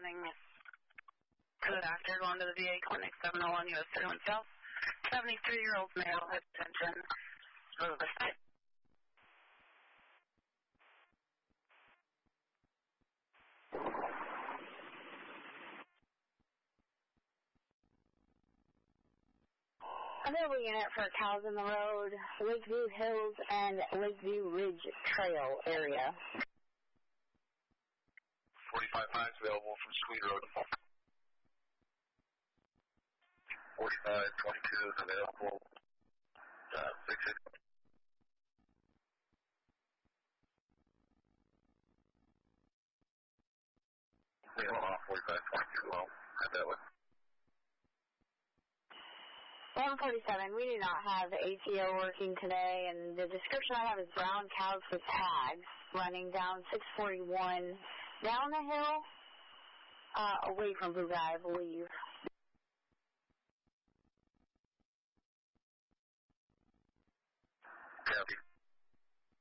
morning. Good after, going to the VA clinic, 701 U.S. 31 South. 73-year-old male, attention. Riverside. Available unit for Cows in the Road, Lakeview Hills, and Lakeview Ridge Trail area. 45 miles available from Sweet Road. 4522 is available. 6 Hold on, 4522 low. Head that way. 147, we do not have ATO working today, and the description I have is brown cows with tags running down 641 down the hill, away from Blue Guy, I believe.